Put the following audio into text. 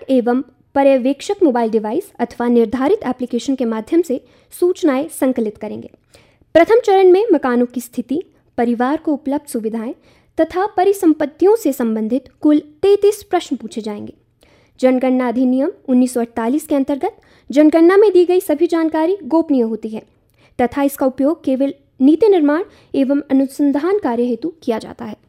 एवं पर्यवेक्षक mobile device अथवा निर्धारित एप्लीकेशन के माध्यम से सूचनाएं संकलित करेंगे। प्रथम चरण में मकानों की स्थिति, परिवार को उपलब्ध सुविधाएं तथा परिसंपत्तियों से संबंधित कुल 33 प्रश्न पूछे जाएंगे। जनगणना अधिनियम 1948 के अंतर्गत जनगणना में दी गई सभी जानकारी गोपनीय होती है तथा इसका उपयोग केवल नीति निर्माण एवं अनुसंधान कार्य हेतु किया जाता है।